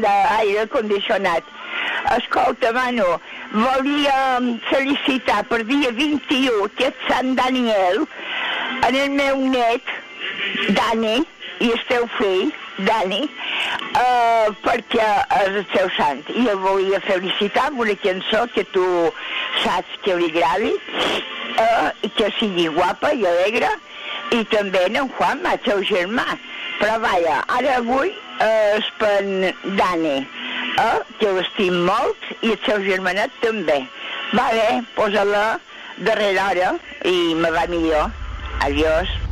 d'aire condicionat. Escolta, Manu, volia felicitar per dia 21, que és Sant Daniel, en el meu net, Dani, i el teu fill, Dani, perquè és el seu sant. I el volia felicitar amb una cançó que tu saps que li agradi, i que sigui guapa i alegre, i també en Juan, el seu germà. Però vaja, ara avui és per Dani, que l'estim molt, i el seu germanet també. Vale, posa-la darrere hora i me va millor. Adiós.